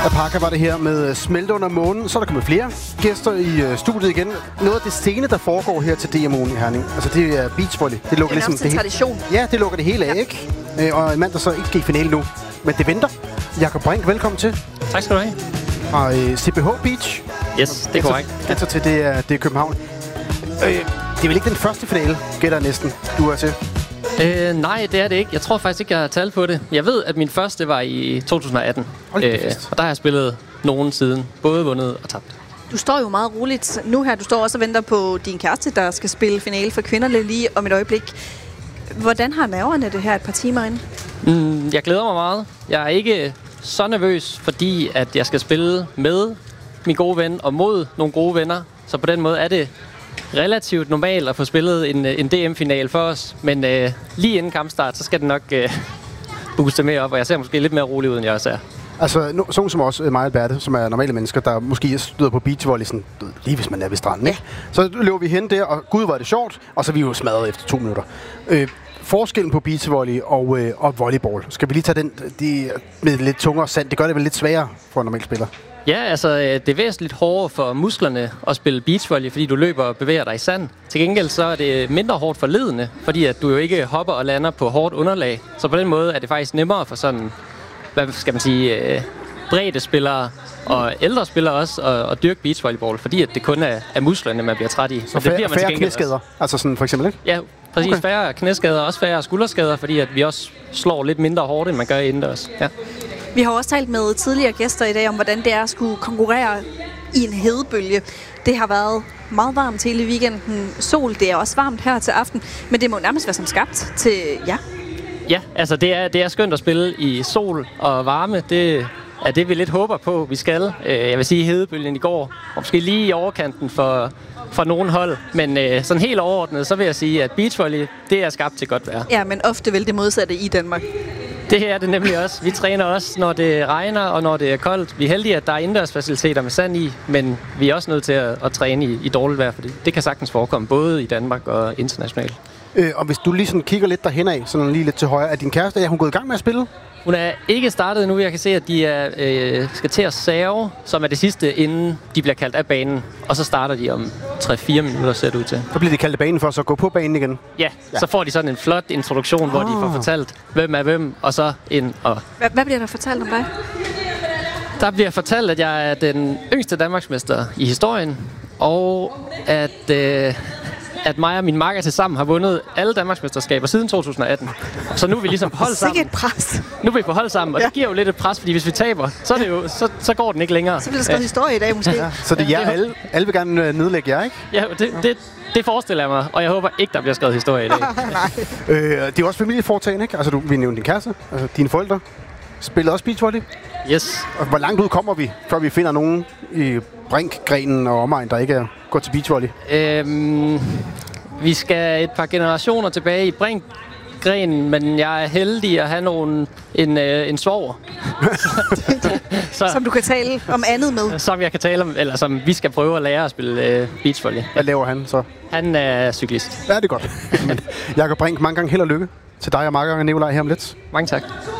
Apaka var det her med Smelte under månen. Så er der kommet flere gæster i studiet igen. Noget af det scene, der foregår her til DMO'en i Herning, altså det er beachvolley. Det lukker det er ligesom en tradition. Ja, det lukker det hele af, ikke? Og en mand, der så ikke skal i finale nu. Men det venter. Jakob Brink, velkommen til. Tak skal du have. Og CPH Beach. Yes, det er korrekt. Gætter til, det er København. Det er vel ikke den første finale, gætter næsten, du er til? Nej, det er det ikke. Jeg tror faktisk ikke, jeg har talt på det. Jeg ved, at min første var i 2018. Og der har jeg spillet nogen siden. Både vundet og tabt. Du står jo meget roligt nu her. Du står også og venter på din kæreste, der skal spille finale for kvinderne lige om et øjeblik. Hvordan har nerverne det her et par timer inde? Jeg glæder mig meget. Jeg er ikke så nervøs, fordi at jeg skal spille med min gode ven og mod nogle gode venner. Så på den måde er det relativt normalt at få spillet en DM-final for os. Men lige inden kampstart, så skal det nok booste mere op, og jeg ser måske lidt mere rolig ud, end jeg også er. Altså, sådan som også mig og Alberte, som er normale mennesker, der måske støder på beachvolley, sådan, lige hvis man er ved stranden, ikke? Så løber vi hen der, og gud, var det sjovt, og så er vi jo smadret efter 2 minutter. Forskellen på beachvolley og volleyball, skal vi lige tage den med lidt tungere sand? Det gør det vel lidt sværere for en normal spiller? Ja, altså det er væsentligt hårdere for musklerne at spille beachvolley, fordi du løber og bevæger dig i sand. Til gengæld så er det mindre hårdt for ledene, fordi at du jo ikke hopper og lander på hårdt underlag. Så på den måde er det faktisk nemmere for sådan, hvad skal man sige, bredde spillere og ældre spillere også at dyrke beachvolleyball, fordi at det kun er musklerne, man bliver træt i. Så det bliver man færre knæskader, altså sådan for eksempel, ikke? Ja, præcis. Okay. Færre knæskader, også færre skulderskader, fordi at vi også slår lidt mindre hårdt, end man gør indendørs. Ja. Vi har også talt med tidligere gæster i dag om, hvordan det er at skulle konkurrere i en hedebølge. Det har været meget varmt hele weekenden. Sol, det er også varmt her til aften, men det må nærmest være som skabt til jer. Ja, altså det er skønt at spille i sol og varme. Det er det, vi lidt håber på, vi skal. Jeg vil sige, hedebølgen i går, og måske lige i overkanten for nogle hold. Men sådan helt overordnet, så vil jeg sige, at beachvolley, det er skabt til godt vejr. Ja, men ofte vel det modsatte i Danmark. Det er det nemlig også. Vi træner også, når det regner og når det er koldt. Vi er heldige, at der er indendørsfaciliteter med sand i, men vi er også nødt til at træne i dårligt vejr, for det kan sagtens forekomme, både i Danmark og internationalt. Og hvis du lige sådan kigger lidt derhen af, sådan lige lidt til højre, er din kæreste, er hun gået i gang med at spille? Hun er ikke startet nu. Jeg kan se, at de skal til at serve, som er det sidste, inden de bliver kaldt af banen. Og så starter de om 3-4 minutter, ser det ud til. Så bliver de kaldt af banen for at så gå på banen igen? Ja, så får de sådan en flot introduktion, hvor de får fortalt, hvem er hvem, og så ind og... Hvad bliver der fortalt om dig? Der bliver fortalt, at jeg er den yngste danmarksmester i historien, og at mig og min makker til sammen har vundet alle Danmarksmesterskaber siden 2018. Så nu er vi ligesom på hold sammen. Sikke et pres. Nu er vi på hold sammen, og det giver jo lidt et pres, fordi hvis vi taber, så er det jo, så går den ikke længere. Så bliver der skrevet historie i dag måske. Ja, så det er jer, alle vil gerne nedlægge jer, ikke? Ja, det forestiller jeg mig, og jeg håber ikke, der bliver skrevet historie i dag. Det er også familieforetagende, ikke? Altså, vi nævnte din kæreste, altså dine forældre. Spiller også beachvolley? Yes. Og hvor langt ud kommer vi, før vi finder nogen i Brink-grenen og omegn, der ikke er gået til beachvolley? Vi skal et par generationer tilbage i Brink-grenen, men jeg er heldig at have en svoger. Som du kan tale om andet med. Som jeg kan tale om, eller som vi skal prøve at lære at spille beachvolley. Hvad laver han så? Han er cyklist. Ja, det er godt. Jakob Brink, mange gange held og lykke til dig og Marker og Nikolaj her om lidt. Mange tak.